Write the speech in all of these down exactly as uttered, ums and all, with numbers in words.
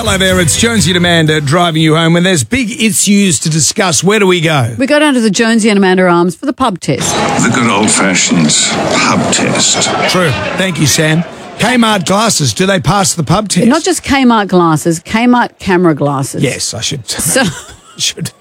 Hello there, it's Jonesy and Amanda driving you home. When there's big issues to discuss, where do we go? We go down to the Jonesy and Amanda Arms for the pub test. The good old-fashioned pub test. True. Thank you, Sam. Kmart glasses, do they pass the pub test? Not just Kmart glasses, Kmart camera glasses. Yes, I should. So should.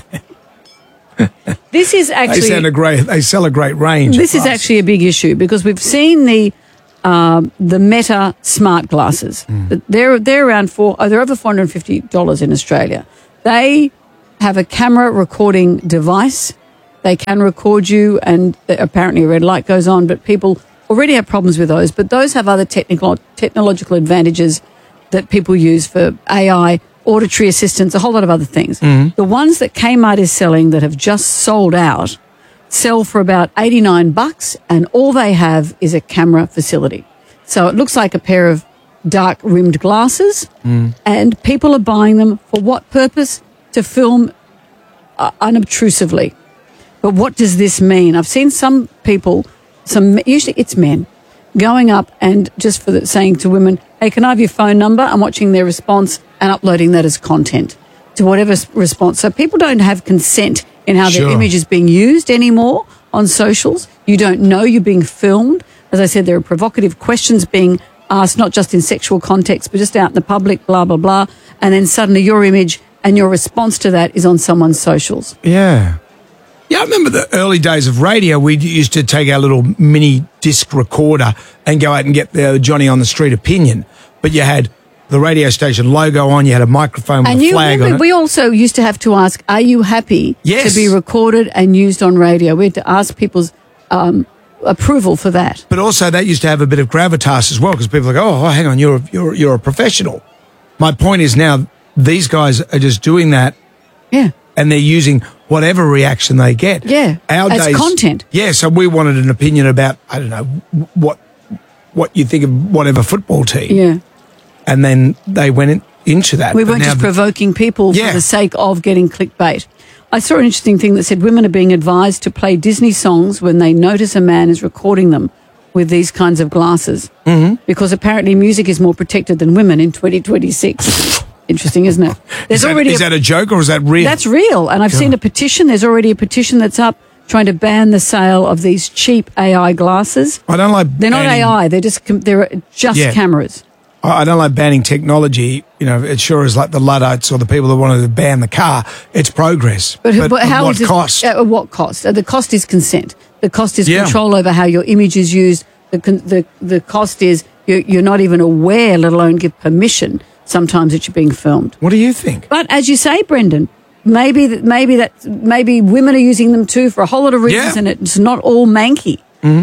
This is actually... They, sound a great, they sell a great range. This is actually a big issue because we've seen the um, the Meta smart glasses. Mm. They're they're around four. Oh, they're over four hundred and fifty dollars in Australia. They have a camera recording device. They can record you, and apparently a red light goes on. But people already have problems with those. But those have other technical technological advantages that people use for A I, auditory assistance, a whole lot of other things. Mm-hmm. The ones that Kmart is selling that have just sold out sell for about eighty-nine bucks, and all they have is a camera facility. So it looks like a pair of dark rimmed glasses, mm. and people are buying them for what purpose? To film uh, unobtrusively. But what does this mean? I've seen some people, some usually it's men, going up and just for the, saying to women, hey, can I have your phone number? I'm watching their response and uploading that as content to whatever response. So people don't have consent in how Sure. their image is being used anymore on socials. You don't know you're being filmed. As I said, there are provocative questions being asked, not just in sexual context, but just out in the public, blah, blah, blah. And then suddenly your image and your response to that is on someone's socials. Yeah. Yeah, I remember the early days of radio. We used to take our little mini disc recorder and go out and get the Johnny on the Street opinion. But you had the radio station logo on, you had a microphone with and a you flag remember, on it. we also used to have to ask, are you happy Yes. to be recorded and used on radio? We had to ask people's um, approval for that. But also that used to have a bit of gravitas as well, because people are like, oh, hang on, you're, you're, you're a professional. My point is now these guys are just doing that. Yeah. And they're using whatever reaction they get. Yeah, Our as days, content. Yeah, so we wanted an opinion about, I don't know, what what you think of whatever football team. Yeah. And then they went in, into that. We But weren't now just the- provoking people Yeah. for the sake of getting clickbait. I saw an interesting thing that said women are being advised to play Disney songs when they notice a man is recording them with these kinds of glasses. Mm-hmm. Because apparently music is more protected than women in twenty twenty-six. Interesting, isn't it? Is, that, is that a joke or is that real? That's real. And I've seen a petition. There's already a petition that's up trying to ban the sale of these cheap A I glasses. I don't like They're not banning- A I. They're just com- they're just Yeah. cameras. I I don't like banning technology. You know, it sure is like the Luddites or the people that wanted to ban the car. It's progress. But, who- but but at how what is this- cost? At what cost? Uh, the cost is consent. The cost is Yeah. control over how your image is used. The con- the the cost is you're, you're not even aware, let alone give permission. Sometimes that you're being filmed. What do you think? But as you say, Brendan, maybe that maybe that maybe women are using them too for a whole lot of reasons, Yeah. and it's not all manky. Mm-hmm.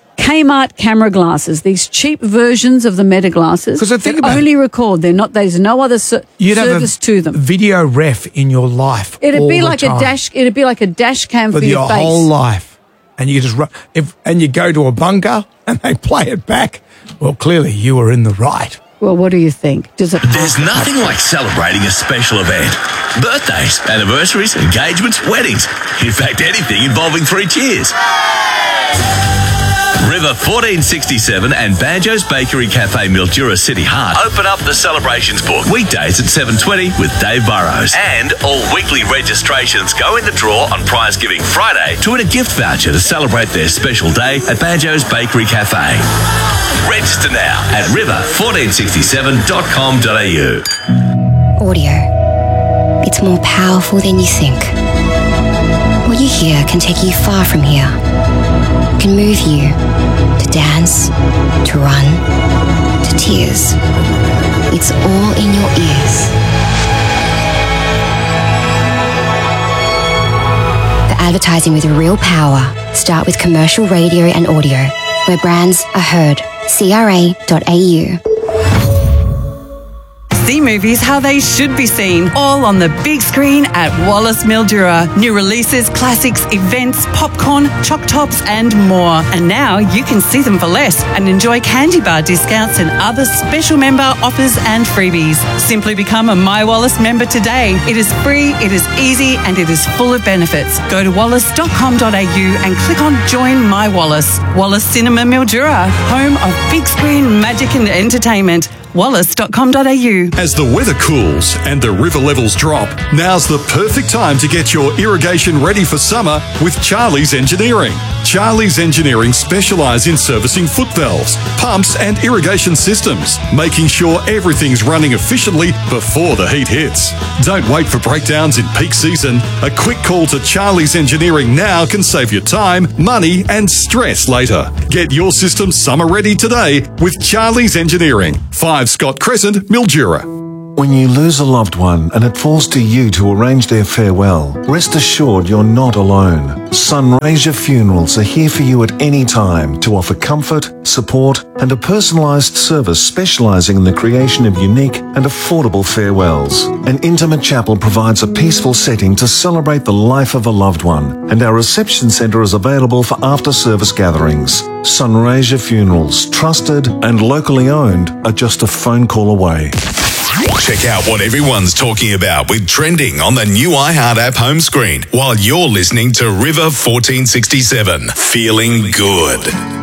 Kmart camera glasses, these cheap versions of the Meta glasses, 'Cause I think that about only record. They're not. There's no other ser- You'd have service a to them. video ref in your life. It'd all be the like time. a dash. It'd be like a dash cam for, for your, your face. whole life, and you just run, if and you go to a bunker and they play it back. Well, clearly you were in the right. Well, what do you think? Does it? There's nothing like celebrating a special event. Birthdays, anniversaries, engagements, weddings. In fact, anything involving three cheers. River fourteen sixty-seven and Banjo's Bakery Cafe Mildura City Heart open up the celebrations book weekdays at seven twenty with Dave Burrows. And all weekly registrations go in the draw on Prize Giving Friday to win a gift voucher to celebrate their special day at Banjo's Bakery Cafe. Register now at river fourteen sixty-seven dot com dot a u. Audio. It's more powerful than you think. What you hear can take you far from here. Can move you to dance, to run, to tears. It's all in your ears. For advertising with real power, start with commercial radio and audio, where brands are heard. C R A dot A U. See movies how they should be seen, all on the big screen at Wallace Mildura. New releases, classics, events, popcorn, choc tops and more. And now you can see them for less and enjoy candy bar discounts and other special member offers and freebies. Simply become a My Wallace member today. It is free, it is easy and it is full of benefits. Go to wallace dot com dot a u and click on Join My Wallace. Wallace Cinema Mildura, home of big screen magic and entertainment. wallace dot com dot a u. As the weather cools and the river levels drop, now's the perfect time to get your irrigation ready for summer with Charlie's Engineering. Charlie's Engineering specialise in servicing foot valves, pumps and irrigation systems, making sure everything's running efficiently before the heat hits. Don't wait for breakdowns in peak season. A quick call to Charlie's Engineering now can save you time, money and stress later. Get your system summer ready today with Charlie's Engineering, five Scott Crescent, Mildura. When you lose a loved one and it falls to you to arrange their farewell, rest assured you're not alone. Sunraysia Funerals are here for you at any time to offer comfort, support and a personalised service specialising in the creation of unique and affordable farewells. An intimate chapel provides a peaceful setting to celebrate the life of a loved one, and our reception centre is available for after-service gatherings. Sunraysia Funerals, trusted and locally owned, are just a phone call away. Check out what everyone's talking about with Trending on the new iHeart app home screen while you're listening to River fourteen sixty-seven. Feeling good.